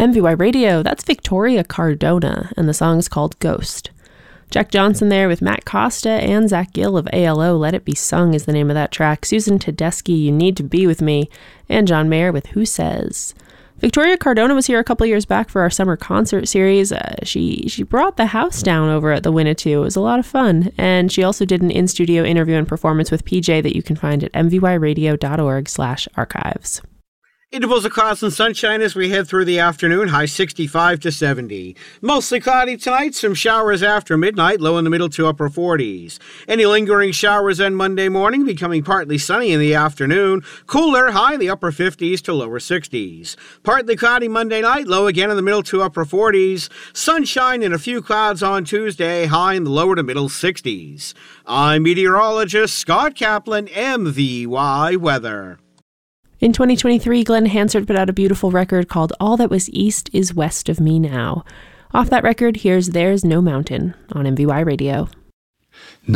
MVY Radio, that's Victoria Cardona, and the song's called Ghost. Jack Johnson there with Matt Costa and Zach Gill of ALO, Let It Be Sung is the name of that track. Susan Tedeschi, You Need to Be With Me, and John Mayer with Who Says. Victoria Cardona was here a couple years back for our summer concert series. She brought the house down over at the Winnetou. It was a lot of fun. And she also did an in-studio interview and performance with PJ that you can find at mvyradio.org/archives. Intervals of clouds and sunshine as we head through the afternoon, high 65 to 70. Mostly cloudy tonight, some showers after midnight, low in the middle to upper 40s. Any lingering showers on Monday morning, becoming partly sunny in the afternoon. Cooler, high in the upper 50s to lower 60s. Partly cloudy Monday night, low again in the middle to upper 40s. Sunshine and a few clouds on Tuesday, high in the lower to middle 60s. I'm meteorologist Scott Kaplan, MVY Weather. In 2023, Glenn Hansard put out a beautiful record called All That Was East Is West of Me Now. Off that record, here's There's No Mountain on MVY Radio.